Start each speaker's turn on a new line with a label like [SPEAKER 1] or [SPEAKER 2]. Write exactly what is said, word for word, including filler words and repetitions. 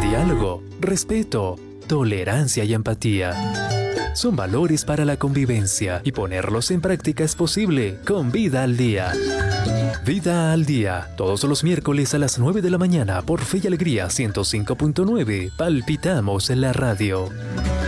[SPEAKER 1] diálogo, respeto, tolerancia y empatía. Son valores para la convivencia y ponerlos en práctica es posible con Vida al Día. Vida al Día, todos los miércoles a las nueve de la mañana por Fe y Alegría ciento cinco punto nueve. Palpitamos en la radio.